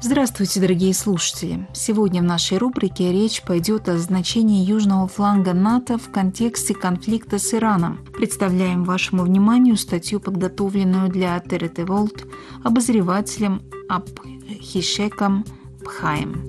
Здравствуйте, дорогие слушатели! Сегодня в нашей рубрике речь пойдет о значении южного фланга НАТО в контексте конфликта с Ираном. Представляем вашему вниманию статью, подготовленную для ТРТ Волт обозревателем Абхишеком Бхаем.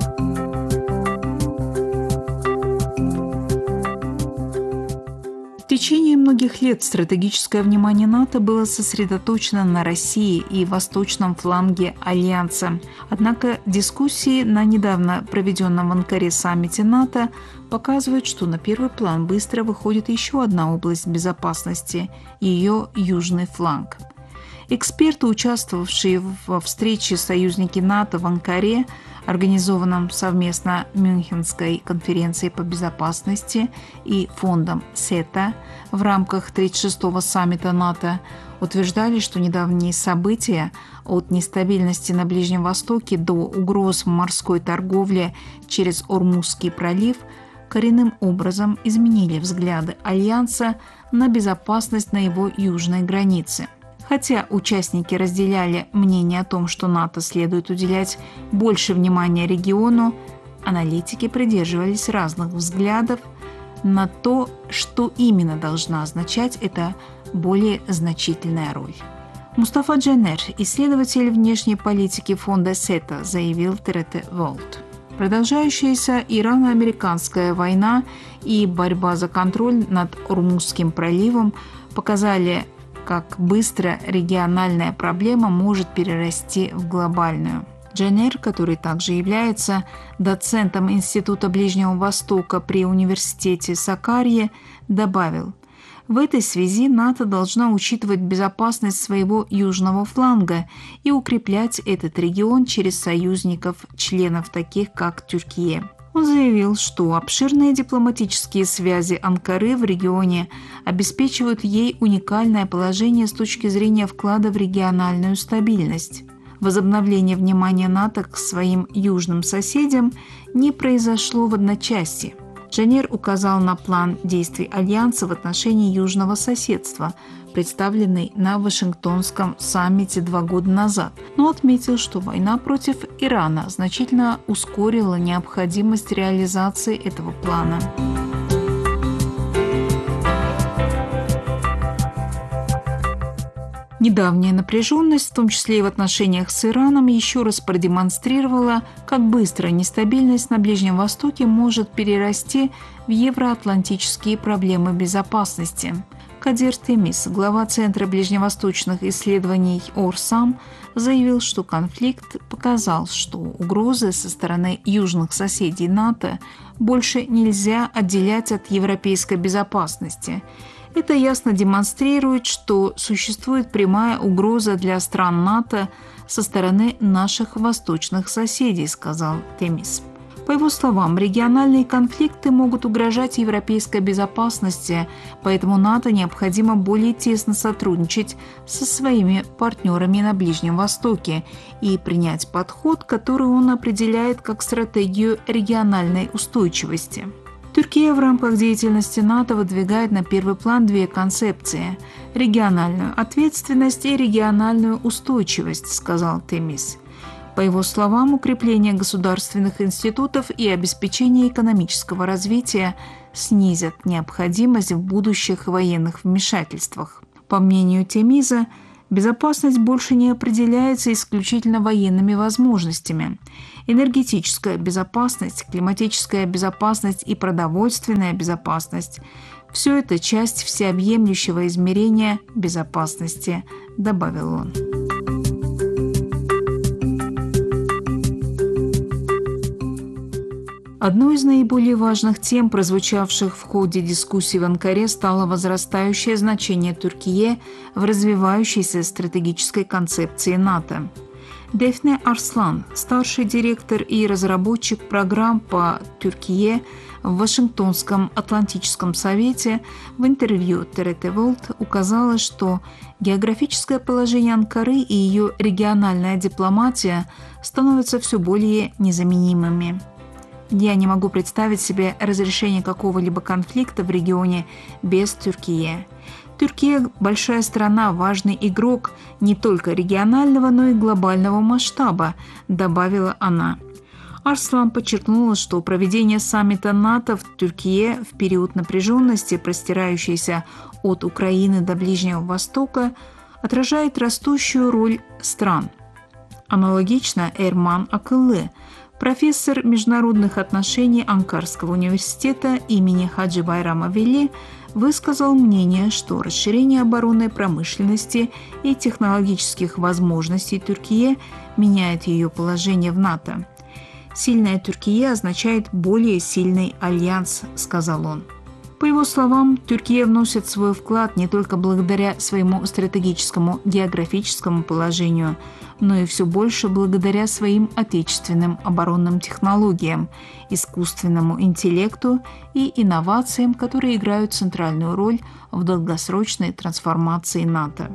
В течение многих лет стратегическое внимание НАТО было сосредоточено на России и восточном фланге Альянса. Однако дискуссии на недавно проведенном в Анкаре саммите НАТО показывают, что на первый план быстро выходит еще одна область безопасности – ее южный фланг. Эксперты, участвовавшие во встрече союзники НАТО в Анкаре, организованном совместно Мюнхенской конференцией по безопасности и фондом СЕТА в рамках 36-го саммита НАТО, утверждали, что недавние события от нестабильности на Ближнем Востоке до угроз в морской торговле через Ормузский пролив коренным образом изменили взгляды Альянса на безопасность на его южной границе. Хотя участники разделяли мнение о том, что НАТО следует уделять больше внимания региону, аналитики придерживались разных взглядов на то, что именно должна означать эта более значительная роль. Мустафа Джанер, исследователь внешней политики фонда СЕТА, заявил в ТРТ Волт. Продолжающаяся ирано-американская война и борьба за контроль над Ормузским проливом показали, как быстро региональная проблема может перерасти в глобальную. Джанер, который также является доцентом Института Ближнего Востока при университете Сакарье, добавил: в этой связи НАТО должна учитывать безопасность своего южного фланга и укреплять этот регион через союзников, членов таких как Турция. Он заявил, что обширные дипломатические связи Анкары в регионе обеспечивают ей уникальное положение с точки зрения вклада в региональную стабильность. Возобновление внимания НАТО к своим южным соседям не произошло в одночасье. Джанер указал на план действий Альянса в отношении южного соседства, представленный на Вашингтонском саммите 2 года назад, но отметил, что война против Ирана значительно ускорила необходимость реализации этого плана. Недавняя напряженность, в том числе и в отношениях с Ираном, еще раз продемонстрировала, как быстро нестабильность на Ближнем Востоке может перерасти в евроатлантические проблемы безопасности. Кадир Темис, глава Центра ближневосточных исследований Орсам, заявил, что конфликт показал, что угрозы со стороны южных соседей НАТО больше нельзя отделять от европейской безопасности. Это ясно демонстрирует, что существует прямая угроза для стран НАТО со стороны наших восточных соседей, сказал Темис. По его словам, региональные конфликты могут угрожать европейской безопасности, поэтому НАТО необходимо более тесно сотрудничать со своими партнерами на Ближнем Востоке и принять подход, который он определяет как стратегию региональной устойчивости. Турция в рамках деятельности НАТО выдвигает на первый план 2 концепции – региональную ответственность и региональную устойчивость, сказал Темис. По его словам, укрепление государственных институтов и обеспечение экономического развития снизят необходимость в будущих военных вмешательствах. По мнению Темиза, безопасность больше не определяется исключительно военными возможностями. Энергетическая безопасность, климатическая безопасность и продовольственная безопасность – все это часть всеобъемлющего измерения безопасности, добавил он. Одной из наиболее важных тем, прозвучавших в ходе дискуссий в Анкаре, стало возрастающее значение Турции в развивающейся стратегической концепции НАТО. Дефне Арслан, старший директор и разработчик программ по Турции в Вашингтонском Атлантическом совете, в интервью ТРТ Волт указала, что географическое положение Анкары и ее региональная дипломатия становятся все более незаменимыми. Я не могу представить себе разрешение какого-либо конфликта в регионе без Турции. Турция – большая страна, важный игрок не только регионального, но и глобального масштаба, добавила она. Арслан подчеркнула, что проведение саммита НАТО в Тюркие в период напряженности, простирающейся от Украины до Ближнего Востока, отражает растущую роль стран. Аналогично Эрман Акыллы, профессор международных отношений Анкарского университета имени Хаджи Байрама Вели, высказал мнение, что расширение оборонной промышленности и технологических возможностей Тюркии меняет ее положение в НАТО. «Сильная Тюркия означает более сильный альянс», – сказал он. По его словам, Тюркия вносит свой вклад не только благодаря своему стратегическому географическому положению, но и все больше благодаря своим отечественным оборонным технологиям, искусственному интеллекту и инновациям, которые играют центральную роль в долгосрочной трансформации НАТО.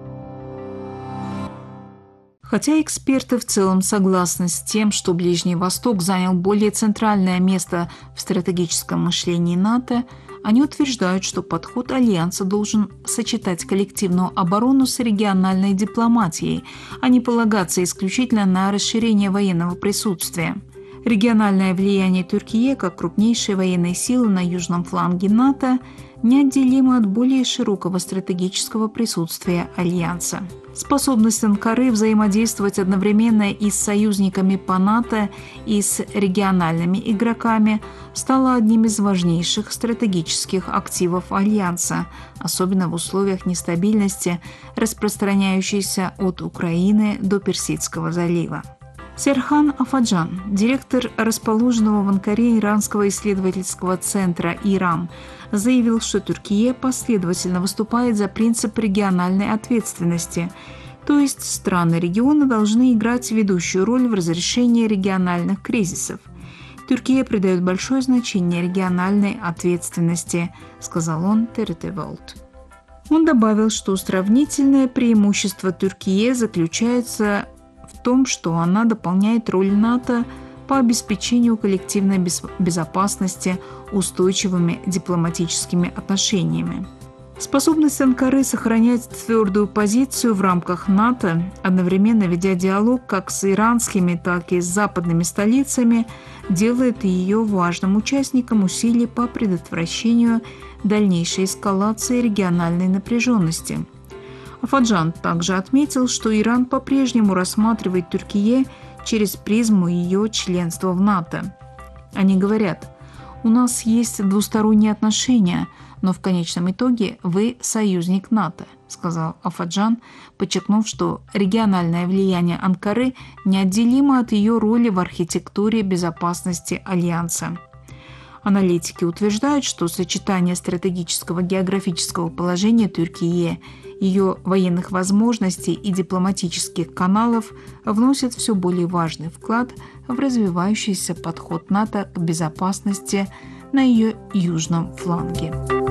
Хотя эксперты в целом согласны с тем, что Ближний Восток занял более центральное место в стратегическом мышлении НАТО, они утверждают, что подход Альянса должен сочетать коллективную оборону с региональной дипломатией, а не полагаться исключительно на расширение военного присутствия. Региональное влияние Тюркии как крупнейшей военной силы на южном фланге НАТО неотделимо от более широкого стратегического присутствия Альянса. Способность Анкары взаимодействовать одновременно и с союзниками по НАТО, и с региональными игроками стала одним из важнейших стратегических активов Альянса, особенно в условиях нестабильности, распространяющейся от Украины до Персидского залива. Серхан Афаджан, директор расположенного в Анкаре иранского исследовательского центра «Ирам», заявил, что Тюркия последовательно выступает за принцип региональной ответственности, то есть страны региона должны играть ведущую роль в разрешении региональных кризисов. Тюркия придает большое значение региональной ответственности, сказал он ТРТ Волт. Он добавил, что сравнительное преимущество Тюркии заключается в том, что она дополняет роль НАТО по обеспечению коллективной безопасности устойчивыми дипломатическими отношениями. Способность Анкары сохранять твердую позицию в рамках НАТО, одновременно ведя диалог как с иранскими, так и с западными столицами, делает ее важным участником усилий по предотвращению дальнейшей эскалации региональной напряженности. Афаджан также отметил, что Иран по-прежнему рассматривает Тюркию через призму ее членства в НАТО. Они говорят: «У нас есть двусторонние отношения, но в конечном итоге вы союзник НАТО», – сказал Афаджан, подчеркнув, что региональное влияние Анкары неотделимо от ее роли в архитектуре безопасности Альянса. Аналитики утверждают, что сочетание стратегического географического положения Тюркии, ее военных возможностей и дипломатических каналов вносит все более важный вклад в развивающийся подход НАТО к безопасности на ее южном фланге.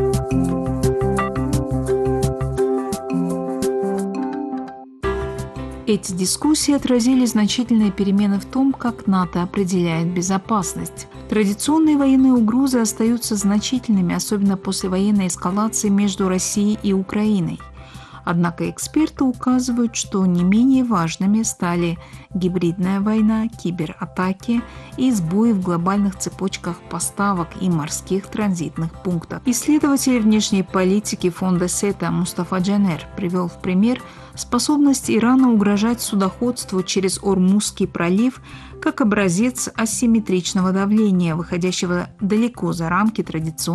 Эти дискуссии отразили значительные перемены в том, как НАТО определяет безопасность. Традиционные военные угрозы остаются значительными, особенно после военной эскалации между Россией и Украиной. Однако эксперты указывают, что не менее важными стали гибридная война, кибератаки и сбои в глобальных цепочках поставок и морских транзитных пунктах. Исследователь внешней политики фонда СЕТА Мустафа Джанер привел в пример способность Ирана угрожать судоходству через Ормузский пролив как образец асимметричного давления, выходящего далеко за рамки традиционных